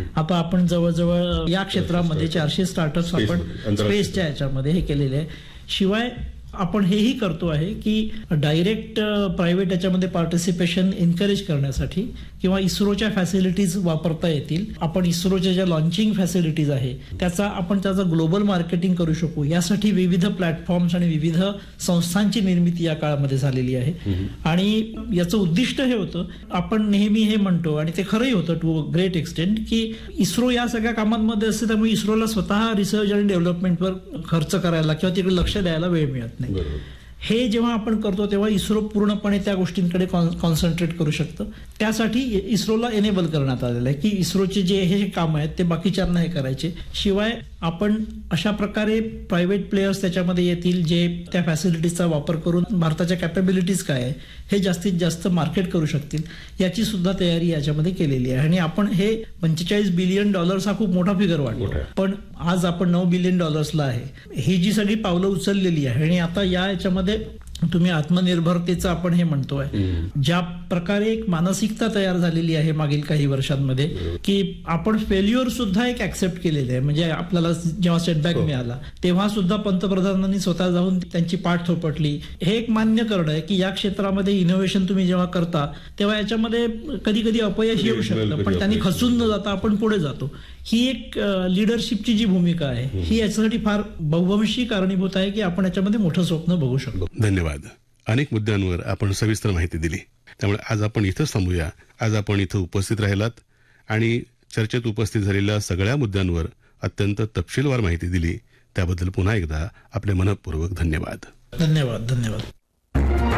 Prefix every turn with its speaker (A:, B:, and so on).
A: आता आपण जवळजवळ या क्षेत्रामध्ये 400 स्टार्टअप्स आपण स्पेसच्या याच्यामध्ये हे केलेले आहे. शिवाय आपण हेही करतो आहे की डायरेक्ट प्रायव्हेट याच्यामध्ये पार्टिसिपेशन एनकरेज करण्यासाठी किंवा इस्रोच्या फॅसिलिटीज वापरता येतील, आपण इस्रोच्या ज्या लॉन्चिंग फॅसिलिटीज आहे त्याचा ग्लोबल मार्केटिंग करू शकू, यासाठी विविध प्लॅटफॉर्म्स आणि विविध संस्थांची निर्मिती या काळामध्ये झालेली आहे. आणि याचं उद्दिष्ट हे होतं, आपण नेहमी हे म्हणतो आणि ते खरंही होतं टू ग्रेट एक्सटेंट, की इस्रो या सगळ्या कामांमध्ये असते त्यामुळे इस्रोला स्वतः रिसर्च आणि डेव्हलपमेंटवर खर्च करायला किंवा तिकडे लक्ष द्यायला वेळ मिळत नाही. हे जेव्हा आपण करतो तेव्हा इस्रो पूर्णपणे त्या गोष्टींकडे कॉन्सन्ट्रेट करू शकतं. त्यासाठी इस्रोला एनेबल करण्यात आलेलं आहे की इस्रोचे जे हे काम आहेत ते बाकीच्यांना हे करायचे. शिवाय आपण अशा प्रकारे प्रायव्हेट प्लेयर्स त्याच्यामध्ये येतील जे त्या फॅसिलिटीजचा वापर करून भारताच्या कॅपेबिलिटीज काय आहे हे जास्तीत जास्त मार्केट करू शकतील, याची सुद्धा तयारी याच्यामध्ये केलेली आहे. आणि आपण हे $45 बिलियन हा खूप मोठा फिगर वाटतो, पण आज आपण $9 बिलियन आहे. ही जी सगळी पावलं उचललेली आहे आणि आता याच्यामध्ये तुम्ही आत्मनिर्भरतेचं आपण हे म्हणतोय, ज्या प्रकारे एक मानसिकता तयार झालेली आहे मागील काही वर्षांमध्ये की आपण फेल्युअर सुद्धा एक ऍक्सेप्ट केलेलं आहे. म्हणजे आपल्याला जेव्हा सेटबॅक मिळाला तेव्हा सुद्धा पंतप्रधानांनी स्वतः जाऊन त्यांची पाठ थोपटली. हे एक मान्य करणं आहे की या क्षेत्रामध्ये इनोव्हेशन तुम्ही जेव्हा करता तेव्हा याच्यामध्ये कधी कधी अपयश येऊ शकतं, पण त्यांनी खचून न जाता आपण पुढे जातो. ही एक लिडरशिपची जी भूमिका आहे ही याच्यासाठी फार बहुवंशी कारणीभूत आहे की आपण याच्यामध्ये मोठं स्वप्न बघू शकतो.
B: धन्यवाद. अनेक मुद्द्यांवर आपण सविस्तर माहिती दिली, त्यामुळे आज आपण इथंच थांबूया. आज आपण इथं उपस्थित राहिलात आणि चर्चेत उपस्थित झालेल्या सगळ्या मुद्द्यांवर अत्यंत तपशीलवार माहिती दिली, त्याबद्दल पुन्हा एकदा आपले मनःपूर्वक धन्यवाद.
A: धन्यवाद.